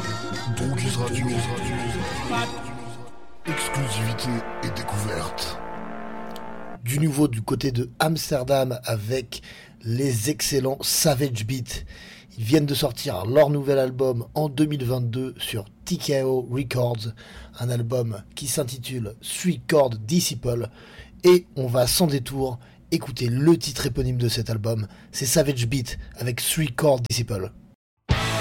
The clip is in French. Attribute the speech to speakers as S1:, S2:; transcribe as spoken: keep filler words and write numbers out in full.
S1: Droguise Radio. Exclusivité et découverte. Du nouveau du côté de Amsterdam avec les excellents Savage Beat. Ils viennent de sortir leur nouvel album en deux mille vingt-deux sur T K O Records, un album qui s'intitule Three Chord Disciple, et on va sans détour écouter le titre éponyme de cet album, c'est Savage Beat avec Three Chord Disciple.